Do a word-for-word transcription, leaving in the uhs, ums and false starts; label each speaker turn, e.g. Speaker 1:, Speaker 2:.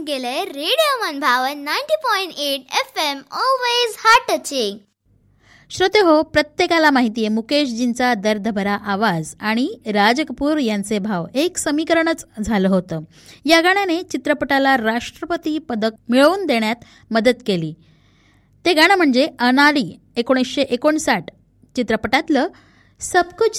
Speaker 1: गेलंय रेडिओ मनभावन ninety point eight F am always heart touching.
Speaker 2: श्रोते हो, प्रत्येकाला माहिती आहे मुकेशजींचा दर्दभरा आवाज आणि राज कपूर यांचे भाव एक समीकरणच झालं होतं. या गाण्याने चित्रपटाला राष्ट्रपती पदक मिळवून देण्यात मदत केली. ते गाणं म्हणजे अनाडी एकोणीसशे एकोणसाठ चित्रपटातलं सब कुछ